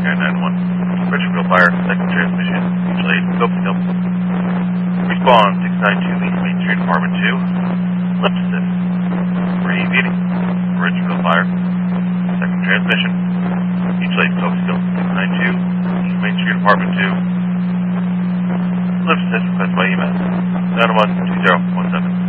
Sky 9-1. Richardville Fire, second transmission. Mutual aid, Copesville. Respond 692 East Main Street, Apartment 2. Lift assist. Repeating. Richardville Fire, second transmission. Mutual aid, Copesville. 692 East Main Street, Apartment 2. Lift assist request by email. 901-2017.